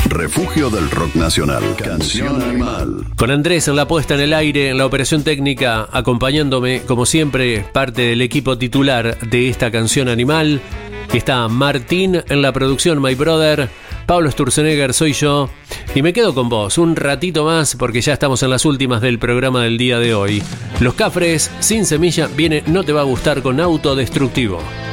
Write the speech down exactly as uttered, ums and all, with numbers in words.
refugio del rock nacional. Canción Animal. Con Andrés en la puesta en el aire, en la operación técnica, acompañándome, como siempre, parte del equipo titular de esta Canción Animal. Está Martín en la producción, My Brother. Pablo Sturzenegger soy yo. Y me quedo con vos un ratito más porque ya estamos en las últimas del programa del día de hoy. Los Cafres, Sin Semilla, viene No Te Va a Gustar con Autodestructivo.